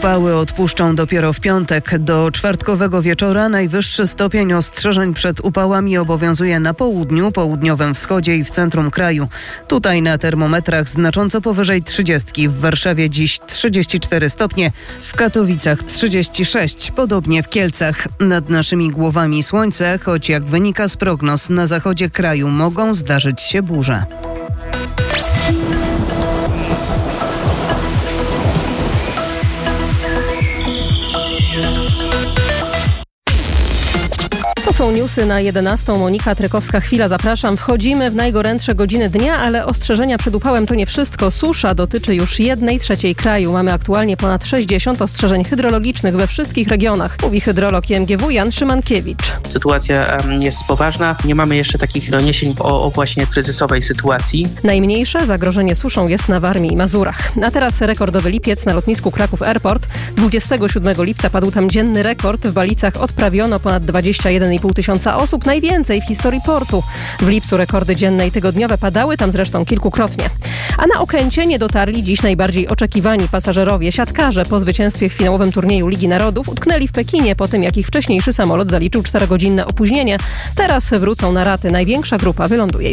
Upały odpuszczą dopiero w piątek. Do czwartkowego wieczora najwyższy stopień ostrzeżeń przed upałami obowiązuje na południu, południowym wschodzie i w centrum kraju. Tutaj na termometrach znacząco powyżej 30. W Warszawie dziś 34 stopnie, w Katowicach 36, podobnie w Kielcach. Nad naszymi głowami słońce, choć jak wynika z prognoz, na zachodzie kraju mogą zdarzyć się burze. To są newsy na 11. Monika Trykowska-Chwila. Zapraszam. Wchodzimy w najgorętsze godziny dnia, ale ostrzeżenia przed upałem to nie wszystko. Susza dotyczy już 1/3 kraju. Mamy aktualnie ponad 60 ostrzeżeń hydrologicznych we wszystkich regionach, mówi hydrolog IMGW Jan Szymankiewicz. Sytuacja jest poważna. Nie mamy jeszcze takich doniesień o właśnie kryzysowej sytuacji. Najmniejsze zagrożenie suszą jest na Warmii i Mazurach. A teraz rekordowy lipiec na lotnisku Kraków Airport. 27 lipca padł tam dzienny rekord. W Balicach odprawiono ponad 21,5 tysiąca osób, najwięcej w historii portu. W lipcu rekordy dzienne i tygodniowe padały tam zresztą kilkukrotnie. A na Okęcie nie dotarli dziś najbardziej oczekiwani pasażerowie. Siatkarze po zwycięstwie w finałowym turnieju Ligi Narodów utknęli w Pekinie po tym, jak ich wcześniejszy samolot zaliczył 4-godzinne opóźnienie. Teraz wrócą na raty. Największa grupa wyląduje